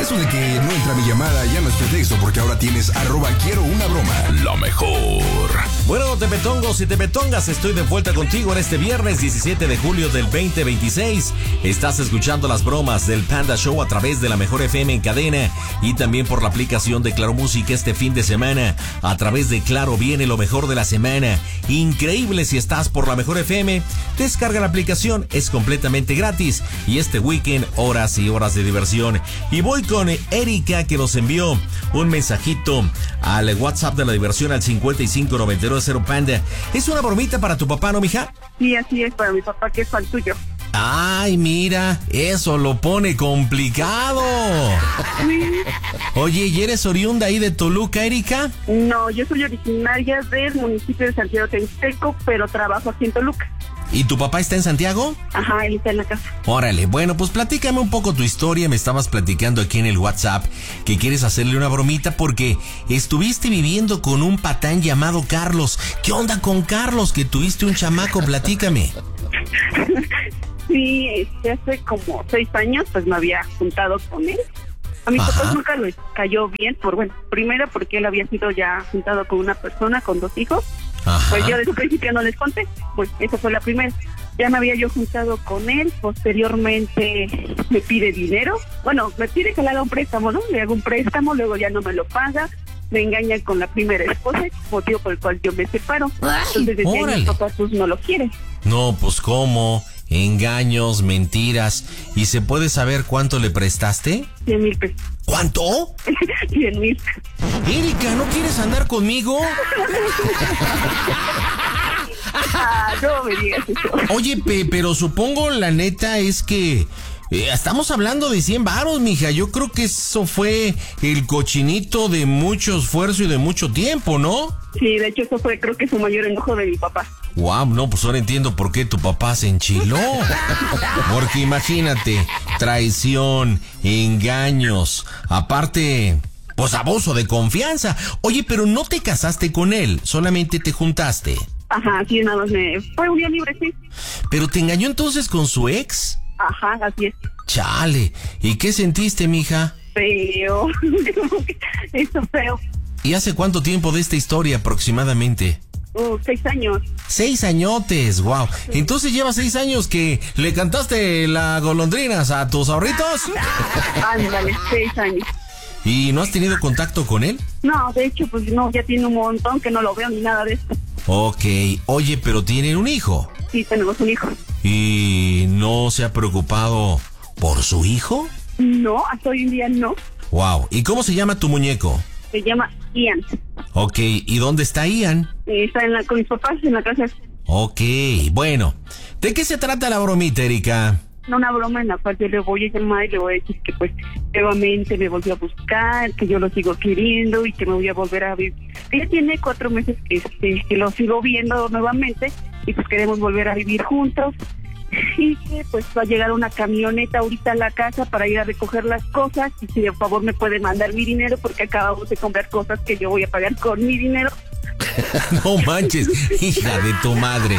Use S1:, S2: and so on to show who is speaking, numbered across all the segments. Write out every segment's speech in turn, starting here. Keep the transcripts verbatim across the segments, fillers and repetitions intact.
S1: Eso de que no entra mi llamada ya no es pretexto, porque ahora tienes arroba quiero una broma. Lo mejor.
S2: Bueno, tepetongos y tepetongas, estoy de vuelta contigo en este viernes diecisiete de julio del veinte veintiséis. Estás escuchando las bromas del Panda Show a través de la Mejor F M en cadena y también por la aplicación de Claro Música este fin de semana. A través de Claro viene lo mejor de la semana. Increíble si estás por la Mejor F M. Descarga la aplicación, es completamente gratis. Y este weekend, horas y horas de diversión. Y voy con Erika, que nos envió un mensajito al WhatsApp de la diversión al cincuenta y cinco noventa y nueve cero Panda. ¿Es una bromita para tu papá, no, mija?
S3: Sí, así es, para mi papá, que es fan tuyo.
S2: Ay, mira, eso lo pone complicado.
S3: Sí.
S2: Oye, ¿y eres oriunda ahí de Toluca, Erika?
S3: No, yo soy originaria del municipio de Santiago Texteco, pero trabajo aquí en Toluca.
S2: ¿Y tu papá está en Santiago?
S3: Ajá, él está en la casa.
S2: Órale, bueno, pues platícame un poco tu historia. Me estabas platicando aquí en el WhatsApp que quieres hacerle una bromita porque estuviste viviendo con un patán llamado Carlos. ¿Qué onda con Carlos? Que tuviste un chamaco, platícame.
S3: Sí, este, hace como seis años pues me había juntado con él. A mis papás nunca les cayó bien, por bueno, primero porque él había sido ya juntado con una persona, con dos hijos. Ajá. Pues yo desde el principio no les conté, pues esa fue la primera. Ya me había yo juntado con él, posteriormente me pide dinero. Bueno, me pide que le haga un préstamo, ¿no? Le hago un préstamo, luego ya no me lo paga. Me engaña con la primera esposa, motivo por el cual yo me separo. Entonces desde ahí mis papás pues no lo quieren.
S2: No, pues ¿cómo? Engaños, mentiras. ¿Y se puede saber cuánto le prestaste?
S3: Cien mil pesos.
S2: ¿Cuánto?
S3: Cien mil.
S2: Erika, ¿no quieres andar conmigo?
S3: Ah, no me digas eso.
S2: Oye, pe, pero supongo la neta es que eh, estamos hablando de cien varos, mija. Yo creo que eso fue el cochinito de mucho esfuerzo y de mucho tiempo, ¿no?
S3: Sí, de hecho eso fue creo que su mayor enojo de mi papá.
S2: Wow, no, pues ahora entiendo por qué tu papá se enchiló. Porque imagínate, traición, engaños, aparte, pues abuso de confianza. Oye, pero no te casaste con él, solamente te juntaste.
S3: Ajá, sí, nada más me... Fue un día libre, sí.
S2: ¿Pero te engañó entonces con su ex?
S3: Ajá, así es.
S2: Chale, ¿y qué sentiste, mija?
S3: Feo, eso feo.
S2: ¿Y hace cuánto tiempo de esta historia aproximadamente?
S3: Uh, seis años.
S2: Seis añotes, wow. Sí. Entonces lleva seis años que le cantaste las golondrinas a tus ahorritos.
S3: Ándale, seis años.
S2: ¿Y no has tenido contacto con él?
S3: No, de hecho, pues no, ya tiene un montón que no lo veo ni nada de eso.
S2: Ok, oye, pero ¿tienen un hijo?
S3: Sí, tenemos un hijo.
S2: ¿Y no se ha preocupado por su hijo?
S3: No, hasta hoy en día no.
S2: Wow, ¿y cómo se llama tu muñeco?
S3: Se llama Ian.
S2: Ok, ¿y dónde está Ian?
S3: Está en la, con mis papás en la casa.
S2: Ok, bueno. ¿De qué se trata la bromita, Erika?
S3: Una broma en la cual yo le voy a llamar y le voy a decir que pues nuevamente me volvió a buscar, que yo lo sigo queriendo y que me voy a volver a vivir. Ella tiene cuatro meses que, este, que lo sigo viendo nuevamente y pues queremos volver a vivir juntos. Y que pues va a llegar una camioneta ahorita a la casa para ir a recoger las cosas y si de favor me puede mandar mi dinero porque acabamos de comprar cosas que yo voy a pagar con mi dinero.
S2: No manches, hija de tu madre.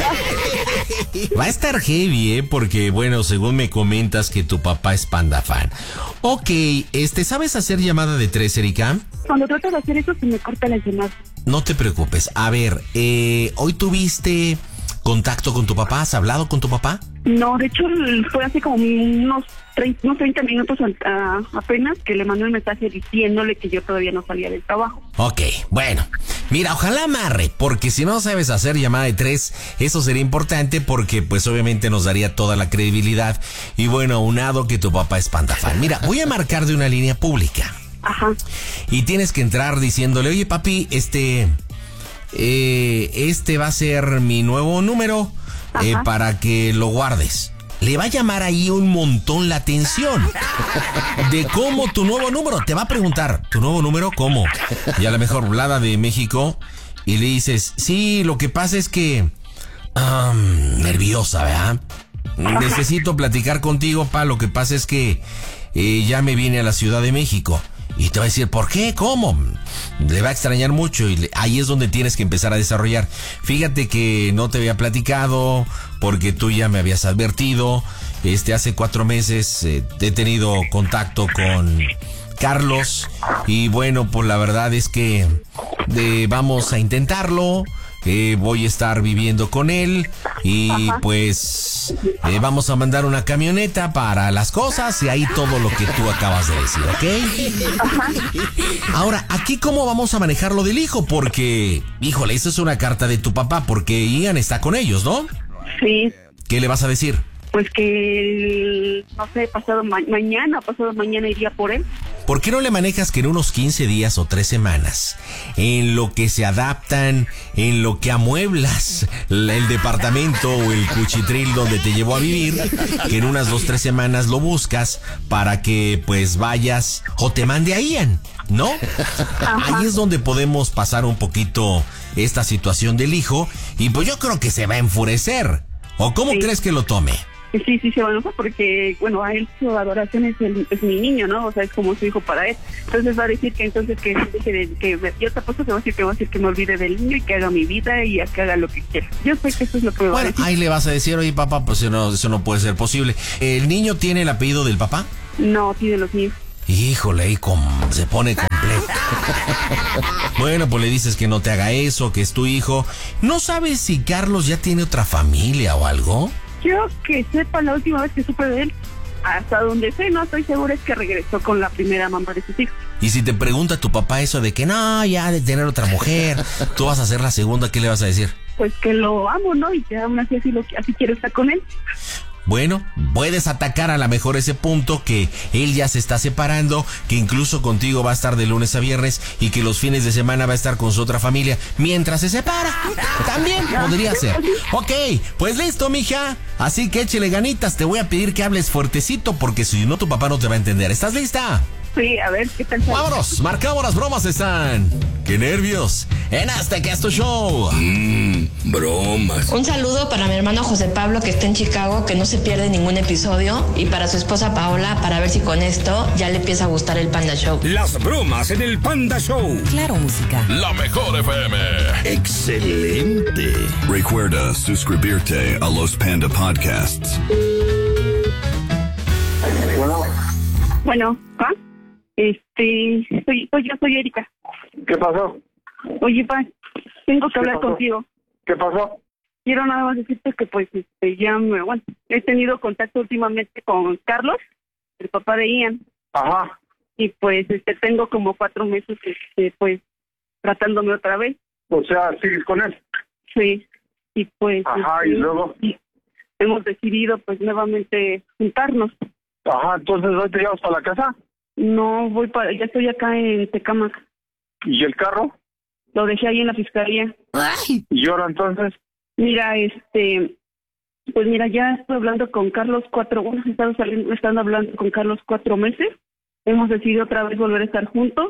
S2: Va a estar heavy, ¿eh? Porque, bueno, según me comentas que tu papá es Panda fan. Ok, este, ¿sabes hacer llamada de tres, Erika?
S3: Cuando trato de hacer eso se me corta la llamada.
S2: No te preocupes. A ver, eh, ¿hoy tuviste contacto con tu papá? ¿Has hablado con tu papá?
S3: No, de hecho fue hace como unos treinta, unos treinta minutos a, apenas que le mandé un mensaje diciéndole que yo todavía no salía del trabajo.
S2: Ok, bueno, mira, ojalá amarre, porque si no sabes hacer llamada de tres, eso sería importante porque pues obviamente nos daría toda la credibilidad y bueno, aunado que tu papá es Panda fan. Mira, voy a marcar de una línea pública.
S3: Ajá.
S2: Y tienes que entrar diciéndole, oye papi, este... Eh, este va a ser mi nuevo número eh, para que lo guardes. Le va a llamar ahí un montón la atención de cómo tu nuevo número. Te va a preguntar, ¿tu nuevo número cómo? Y a lo mejor hablada de México y le dices, sí, lo que pasa es que um, nerviosa, ¿verdad? Necesito platicar contigo, pa, lo que pasa es que eh, ya me vine a la Ciudad de México. Y te va a decir, ¿por qué? ¿Cómo? Le va a extrañar mucho y le, ahí es donde tienes que empezar a desarrollar. Fíjate que no te había platicado porque tú ya me habías advertido este, hace cuatro meses eh, he tenido contacto con Carlos y bueno, pues la verdad es que eh, vamos a intentarlo. Eh, voy a estar viviendo con él y Ajá. pues eh, vamos a mandar una camioneta para las cosas y ahí todo lo que tú acabas de decir, ¿ok? Ajá. Ahora, ¿aquí cómo vamos a manejar lo del hijo? Porque, híjole, eso es una carta de tu papá porque Ian está con ellos, ¿no?
S3: Sí.
S2: ¿Qué le vas a decir?
S3: Pues que, no sé, pasado ma- mañana, pasado mañana iría por él.
S2: ¿Por qué no le manejas que en unos quince días o tres semanas, en lo que se adaptan, en lo que amueblas el departamento o el cuchitril donde te llevó a vivir, que en unas dos, tres semanas lo buscas para que pues vayas o te mande a Ian, ¿no? Ajá. Ahí es donde podemos pasar un poquito esta situación del hijo y pues yo creo que se va a enfurecer. ¿O cómo sí. crees que lo tome?
S3: Sí, sí, se va a enojar porque, bueno, a él su adoración es, el, es mi niño, ¿no? O sea, es como su hijo para él. Entonces va a decir que entonces que, que, que, que yo te apuesto que va a decir que va a decir que me olvide del niño y que haga mi vida y que haga lo que quiera. Yo sé que eso es lo que me
S2: bueno,
S3: va a decir.
S2: Ahí le vas a decir, oye, papá, pues eso no, eso no puede ser posible. ¿El niño tiene el apellido del papá?
S3: No, tiene los míos.
S2: Híjole, y com, se pone completo. Bueno, pues le dices que no te haga eso, que es tu hijo. ¿No sabes si Carlos ya tiene otra familia o algo?
S3: Yo que sepa, la última vez que supe de él, hasta donde sé, no estoy segura, es que regresó con la primera mamá de sus hijos.
S2: Y si te pregunta tu papá eso de que no, ya de tener otra mujer, tú vas a ser la segunda, ¿qué le vas a decir?
S3: Pues que lo amo, ¿no? Y que aún así, así, lo, así quiero estar con él.
S2: Bueno, puedes atacar a lo mejor ese punto que él ya se está separando, que incluso contigo va a estar de lunes a viernes y que los fines de semana va a estar con su otra familia mientras se separa. También podría ser. Ok, pues listo, mija. Así que échele ganitas. Te voy a pedir que hables fuertecito porque si no tu papá no te va a entender. ¿Estás lista?
S3: Sí, a ver, ¿qué tal?
S2: Vámonos, marcamos, las bromas están. ¡Qué nervios! En este que es tu show.
S1: Mmm, bromas.
S4: Un saludo para mi hermano José Pablo que está en Chicago, que no se pierde ningún episodio. Y para su esposa Paola, para ver si con esto ya le empieza a gustar el Panda Show.
S1: Las bromas en el Panda Show.
S5: Claro, música.
S1: La mejor F M. Excelente. Recuerda suscribirte a los Panda Podcasts.
S3: Bueno. Bueno, ¿ah? Este, soy, soy yo, soy Erika.
S6: ¿Qué pasó?
S3: Oye, pa, tengo que hablar
S6: pasó?
S3: contigo.
S6: ¿Qué pasó?
S3: Quiero nada más decirte que pues, este, ya me, bueno, he tenido contacto últimamente con Carlos, el papá de Ian.
S6: Ajá.
S3: Y pues, este, tengo como cuatro meses, este, pues, tratándome otra vez.
S6: O sea, ¿sigues con él?
S3: Sí. Y pues,
S6: Ajá,
S3: este,
S6: ¿y luego?
S3: y hemos decidido, pues, nuevamente juntarnos.
S6: Ajá, entonces, ¿hoy te llevas para la casa?
S3: No, voy para, ya estoy acá en Tecámac.
S6: ¿Y el carro?
S3: Lo dejé ahí en la fiscalía.
S6: ¿Y ahora entonces?
S3: Mira, este, pues mira, ya estoy hablando con Carlos cuatro, bueno, he estado saliendo, estando hablando con Carlos cuatro meses. Hemos decidido otra vez volver a estar juntos.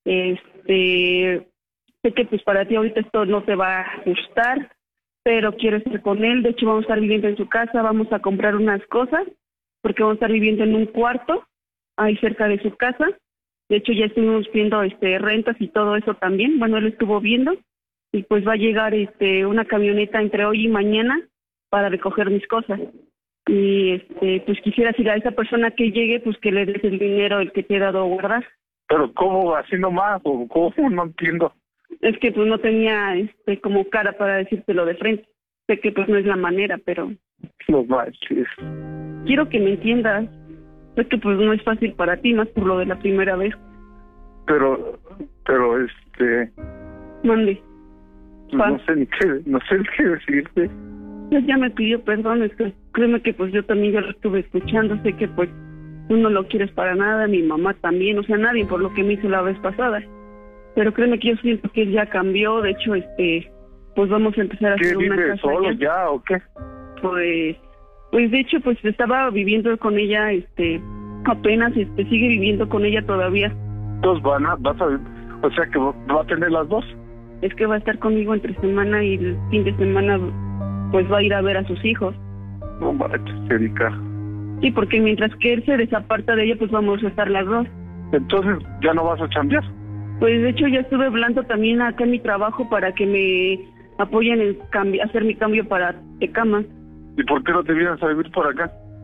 S3: Este, sé que pues para ti ahorita esto no te va a gustar, pero quiero estar con él. De hecho, vamos a estar viviendo en su casa, vamos a comprar unas cosas, porque vamos a estar viviendo en un cuarto ahí cerca de su casa. De hecho, ya estuvimos viendo este rentas y todo eso también. Bueno, él estuvo viendo y pues va a llegar este una camioneta entre hoy y mañana para recoger mis cosas. Y este pues quisiera decir a esa persona que llegue, pues que le des el dinero el que te he dado a guardar.
S6: ¿Pero cómo? ¿Así nomás? ¿O cómo? No entiendo.
S3: Es que pues no tenía este como cara para decírtelo de frente. Sé que pues no es la manera, pero...
S6: No manches.
S3: Quiero que me entiendas. Sé que pues no es fácil para ti, más por lo de la primera vez.
S6: Pero, pero este...
S3: Mande.
S6: No sé ni qué, no sé ni qué decirte.
S3: Pues ya me pidió perdón, es que créeme que pues yo también ya lo estuve escuchando, sé que pues tú no lo quieres para nada, mi mamá también, o sea, nadie por lo que me hizo la vez pasada. Pero créeme que yo siento que él ya cambió, de hecho, este, pues vamos a empezar a hacer una casa.
S6: ¿Qué, vive solo ya o qué?
S3: Pues... Pues de hecho, pues estaba viviendo con ella, este, apenas, este, sigue viviendo con ella todavía.
S6: Entonces van a, vas a, o sea que va a tener las dos.
S3: Es que va a estar conmigo entre semana y el fin de semana, pues va a ir a ver a sus hijos.
S6: No manches, Erika.
S3: Sí, porque mientras que él se desaparta de ella, pues vamos a estar las dos.
S6: Entonces, ¿ya no vas a chambear?
S3: Pues de hecho ya estuve hablando también acá en mi trabajo para que me apoyen en cambio, hacer mi cambio para Tecámac.
S6: ¿Y por qué no te vienes a vivir por acá?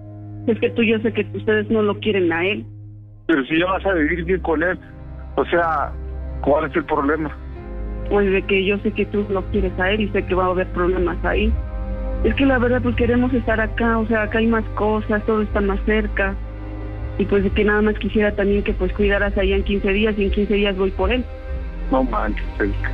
S3: Es que tú, yo sé que ustedes no lo quieren a él.
S6: Pero si ya vas a vivir bien con él, o sea, ¿cuál es el problema?
S3: Pues de que yo sé que tú lo quieres a él y sé que va a haber problemas ahí. Es que la verdad, pues queremos estar acá, o sea, acá hay más cosas, todo está más cerca. Y pues de que nada más quisiera también que pues cuidaras allá en quince días y en quince días voy por él.
S6: No manches, Erika.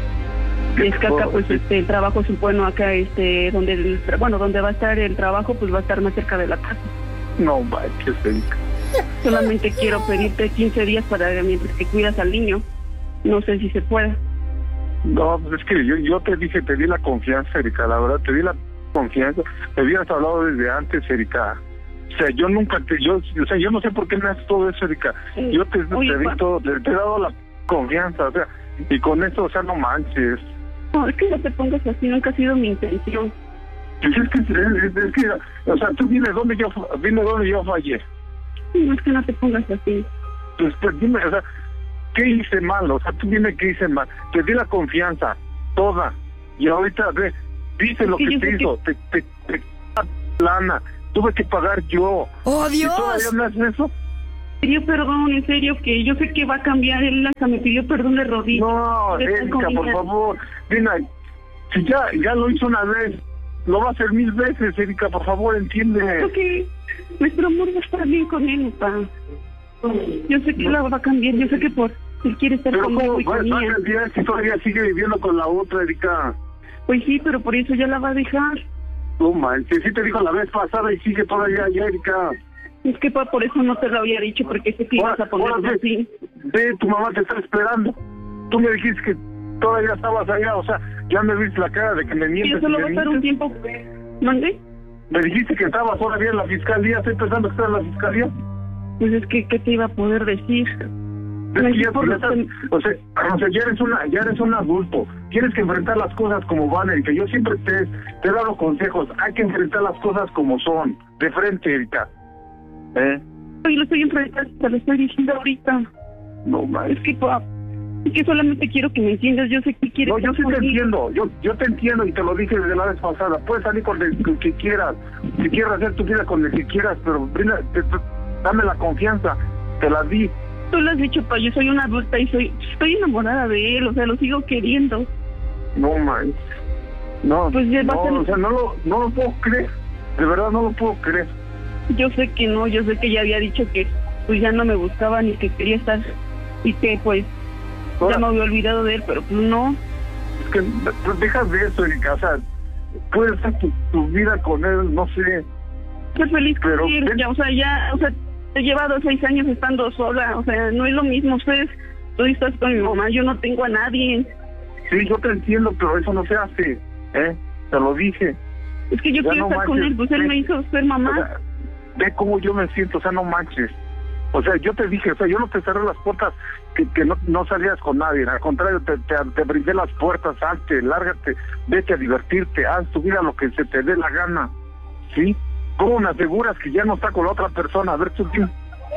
S3: Y es que acá pues este el trabajo es bueno, acá este donde el, bueno donde va a estar el trabajo pues va a estar más cerca de la casa.
S6: No manches, Erika.
S3: Solamente quiero pedirte quince días para mientras que cuidas al niño. No sé si se puede.
S6: No, es que yo, yo te dije, te di la confianza, Erika, la verdad, te di la confianza. Me hubieras hablado desde antes, Erika. O sea, yo nunca te, yo, o sea, yo no sé por qué me haces todo eso, Erika. Yo te, Oye, te di todo, te, te he dado la confianza, o sea, y con eso, o sea, no manches.
S3: No, es que no te pongas así, nunca ha sido mi intención.
S6: Pues es que, es, es que, o sea, tú dime dónde yo, dime dónde yo fallé.
S3: No, es que no te pongas así.
S6: Pues, pues dime, o sea, ¿qué hice mal? O sea, tú dime qué hice mal. Te di la confianza, toda. Y ahorita, ve, dice lo que, que te hizo. Que... Te, te, te lana. Tuve que pagar yo.
S5: ¡Oh, Dios!
S6: ¿Y todavía me haces eso?
S3: Pidió perdón, en serio, que yo sé que va a cambiar. Él hasta me pidió perdón de rodillas.
S6: No, Erika, por favor. Mira, si ya, ya lo hizo una vez, lo va a hacer mil veces, Erika, por favor, entiende.
S3: Ok, nuestro amor va a estar bien con él, papá. Yo sé que no. La va a cambiar, yo sé que por él quiere estar
S6: pero
S3: conmigo
S6: ¿cómo
S3: y con ella.
S6: Pero si todavía sigue viviendo con la otra, Erika?
S3: Pues sí, pero por eso ya la va a dejar.
S6: No manches, sí te dijo la vez pasada y sigue todavía allá, Erika.
S3: Es que pa, por eso no te lo había dicho, porque sé que ibas a ponerlo así.
S6: Ve, tu mamá te está esperando. Tú me dijiste que todavía estabas allá, o sea, ya me viste la cara de que me mientes.
S3: Y eso lo va a estar un tiempo. ¿Mande?
S6: Me dijiste que estabas todavía en la fiscalía, estoy pensando que estás en la fiscalía.
S3: Pues es que, ¿qué te iba a poder decir?
S6: Es que ya, ya estás, o sea, o sea, ya eres una, ya eres un adulto. Tienes que enfrentar las cosas como van, Erika. Yo siempre te, te he dado consejos. Hay que enfrentar las cosas como son, de frente, Erika. ¿Eh?
S3: Yo lo estoy enfrentando, te lo estoy diciendo ahorita.
S6: No, ma.
S3: Es que, pa, es que solamente quiero que me entiendas. Yo sé que quieres.
S6: No, yo sí te entiendo. Yo, yo te entiendo y te lo dije desde la vez pasada. Puedes salir con el, con el que quieras. Si quieres hacer tu vida con el que quieras, pero brinda, te, te, dame la confianza. Te la di.
S3: Tú lo has dicho, pa, yo soy una adulta y soy estoy enamorada de él, o sea, lo sigo queriendo.
S6: No, man. No,
S3: pues ya
S6: no,
S3: va a ser...
S6: o sea, no lo, no lo puedo creer. De verdad no lo puedo creer.
S3: Yo sé que no, yo sé que ya había dicho que pues ya no me gustaba ni que quería estar y que pues Ahora, ya me había olvidado de él, pero pues no.
S6: Es que pues, dejas de eso, Erika, o sea, puedes hacer tu, tu vida con él, no sé.
S3: Estoy feliz
S6: pero,
S3: con él, ya, o sea, ya, o sea, he llevado seis años estando sola, o sea, no es lo mismo, ustedes, tú estás con mi mamá, yo no tengo a nadie.
S6: Sí, yo te entiendo, pero eso no se hace, ¿eh? Te lo dije.
S3: Es que yo ya quiero no estar manches, con él, pues él ve, me hizo ser mamá.
S6: O sea, ve cómo yo me siento, o sea, no manches. O sea, yo te dije, o sea, yo no te cerré las puertas que, que no, no salías con nadie, al contrario, te, te, te brindé las puertas, salte, lárgate, vete a divertirte, haz tu vida lo que se te dé la gana, ¿sí? ¿Cómo me aseguras que ya no está con la otra persona? A ver, tú tío.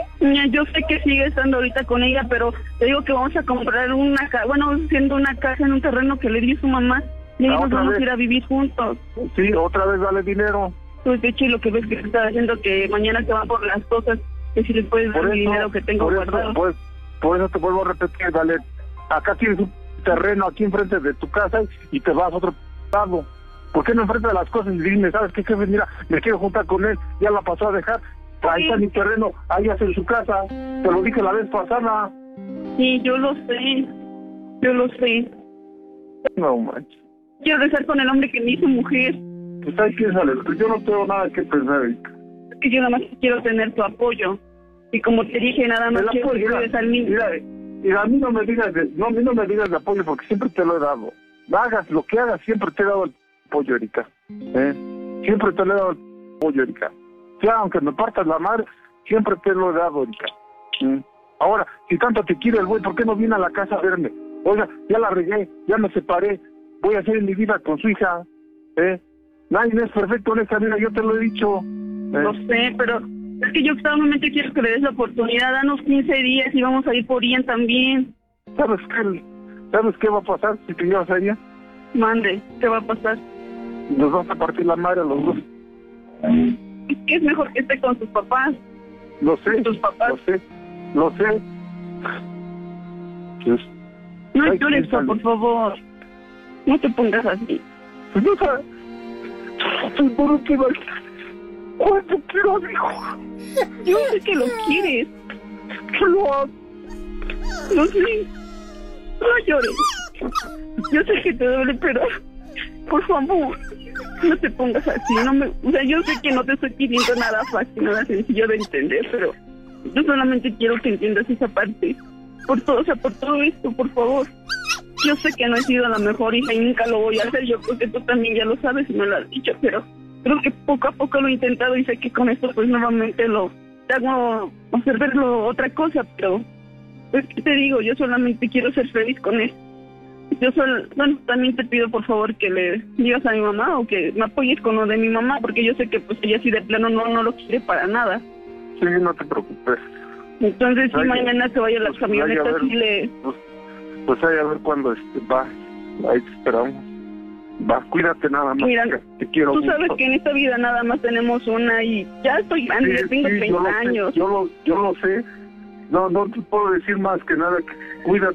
S3: Yo sé que sigue estando ahorita con ella, pero te digo que vamos a comprar una casa, bueno, siendo una casa en un terreno que le dio su mamá, y nos vamos vez? a ir a vivir juntos.
S6: Sí, otra vez dale dinero.
S3: Pues de hecho, lo que ves que está haciendo que mañana se van por las cosas, que si le puedes dar mi dinero que tengo
S6: por
S3: guardado.
S6: Eso, pues, por eso te vuelvo a repetir, dale, acá tienes un terreno aquí enfrente de tu casa y te vas a otro lado. ¿Por qué no enfrentas las cosas y dime, sabes qué, jefe, mira, me quiero juntar con él, ya la pasó a dejar, ahí sí. Está mi terreno, ahí hace su casa, te lo dije la vez pasada.
S3: Sí, yo lo sé, yo lo sé.
S6: No manches.
S3: Quiero regresar con el hombre que me hizo mujer.
S6: Pues ahí piénsale, pues yo no tengo nada que pensar.
S3: Es que yo nada más quiero tener tu apoyo. Y como te dije, nada más quiero que cuides al niño.
S6: Mira, mira, a mí no me digas de, no, a mí no me digas de apoyo porque siempre te lo he dado. Hagas lo que hagas, siempre te he dado el apoyo, Erika. ¿Eh? Siempre te lo he dado el apoyo, Erika. Ya, aunque me partas la madre, siempre te lo he dado, Erika. ¿Eh? Ahora, si tanto te quiere el güey, ¿por qué no viene a la casa a verme? Oiga, ya la regué, ya me separé, voy a hacer mi vida con su hija. ¿Eh? Nadie es perfecto en esta vida, yo te lo he dicho. ¿Eh?
S3: Lo sé, pero es que yo solamente quiero que le des la oportunidad, danos quince días y vamos a ir por Ian también.
S6: ¿Sabes qué? ¿Sabes qué va a pasar si te llevas a ella?
S3: Mande, ¿qué va a pasar?
S6: Nos vas a partir la madre a los dos.
S3: es que es mejor que esté con sus papás.
S6: Lo sé,
S3: tus papás.
S6: lo sé, lo sé. Pues,
S3: no llores, por favor. No te pongas así.
S6: Pues no sabes. Pues por qué vas. ¿Cuánto quiero, hijo?
S3: Yo sé que lo quieres.
S6: Que lo hago.
S3: No sé. No llores. Yo sé que te duele, pero por favor, no te pongas así. No me, o sea, yo sé que no te estoy pidiendo nada fácil, nada sencillo de entender, pero yo solamente quiero que entiendas esa parte. Por todo, o sea, por todo esto, por favor. Yo sé que no he sido la mejor hija y nunca lo voy a hacer. Yo creo que tú también ya lo sabes y me lo has dicho, pero creo que poco a poco lo he intentado y sé que con esto pues nuevamente lo te hago hacer verlo otra cosa, pero pues ¿qué te digo? Yo solamente quiero ser feliz con esto. Yo solo, bueno, también te pido por favor que le digas a mi mamá o que me apoyes con lo de mi mamá, porque yo sé que pues ella sí de plano no, no lo quiere para nada.
S6: Sí, no te preocupes.
S3: Entonces si
S6: Ay,
S3: mañana se vaya a las
S6: pues,
S3: camionetas
S6: ay,
S3: y le...
S6: Pues, pues ahí a ver cuándo este, va, ahí te esperamos. Va, cuídate nada más.
S3: Mira,
S6: te quiero
S3: tú
S6: mucho.
S3: sabes que en esta vida nada más tenemos una y ya estoy grande,
S6: Sí,
S3: ya tengo
S6: sí,
S3: treinta
S6: yo lo sé,
S3: años.
S6: yo lo, yo lo sé. No, no te puedo decir más que nada. Que cuídate.